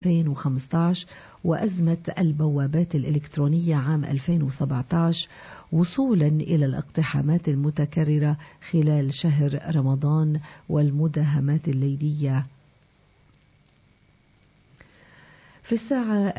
2015 وأزمة البوابات الإلكترونية عام 2017 وصولا إلى الاقتحامات المتكررة خلال شهر رمضان والمداهمات الليلية. في الساعة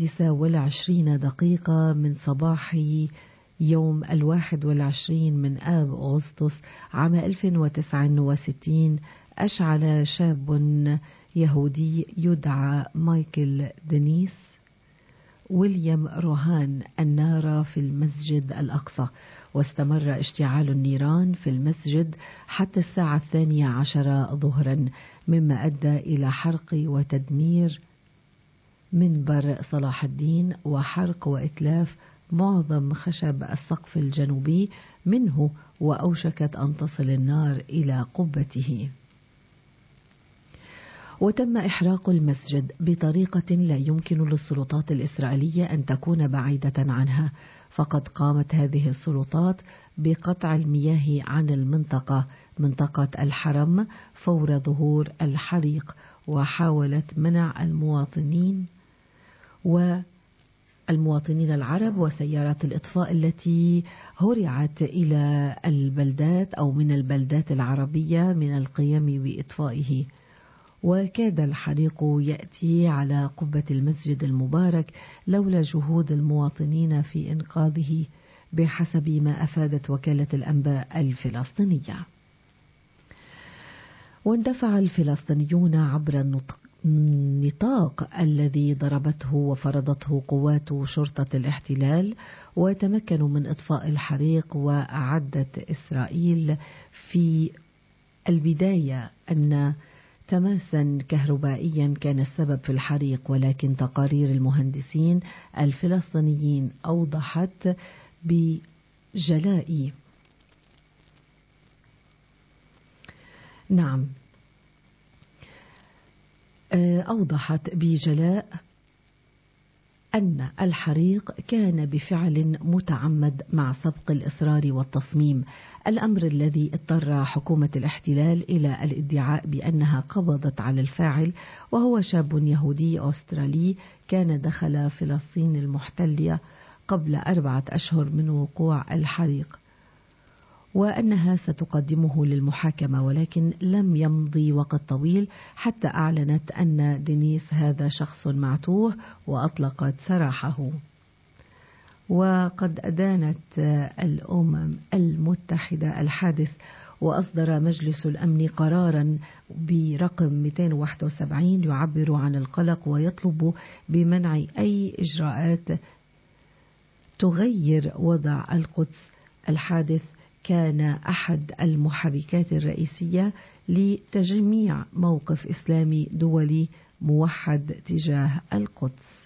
6:20 من صباح يوم 21 من آب أغسطس عام 1069 أشعل شاب يهودي يدعى مايكل دينيس ويليام روهان النار في المسجد الأقصى، واستمر اشتعال النيران في المسجد حتى الساعة 12 ظهرا، مما أدى إلى حرق وتدمير منبر صلاح الدين وحرق وإتلاف معظم خشب السقف الجنوبي منه، وأوشكت أن تصل النار إلى قبته. وتم إحراق المسجد بطريقة لا يمكن للسلطات الإسرائيلية أن تكون بعيدة عنها، فقد قامت هذه السلطات بقطع المياه عن منطقة الحرم فور ظهور الحريق، وحاولت منع المواطنين العرب وسيارات الإطفاء التي هرعت إلى البلدات أو من البلدات العربية من القيام بإطفائه. وكاد الحريق يأتي على قبة المسجد المبارك لولا جهود المواطنين في إنقاذه، بحسب ما أفادت وكالة الأنباء الفلسطينية. واندفع الفلسطينيون عبر النطاق الذي ضربته وفرضته قوات شرطة الاحتلال، وتمكنوا من إطفاء الحريق. وأعدت إسرائيل في البداية أن تماسا كهربائيا كان السبب في الحريق، ولكن تقارير المهندسين الفلسطينيين أوضحت بجلاء أن الحريق كان بفعل متعمد مع سبق الإصرار والتصميم، الأمر الذي اضطر حكومة الاحتلال إلى الادعاء بأنها قبضت على الفاعل، وهو شاب يهودي أسترالي كان دخل فلسطين المحتلة قبل 4 أشهر من وقوع الحريق، وأنها ستقدمه للمحاكمة. ولكن لم يمضي وقت طويل حتى أعلنت أن دينيس هذا شخص معتوه وأطلقت سراحه. وقد أدانت الأمم المتحدة الحادث، وأصدر مجلس الأمن قرارا برقم 271 يعبر عن القلق ويطلب بمنع أي إجراءات تغير وضع القدس. الحادث كان أحد المحركات الرئيسية لتجميع موقف إسلامي دولي موحد تجاه القدس.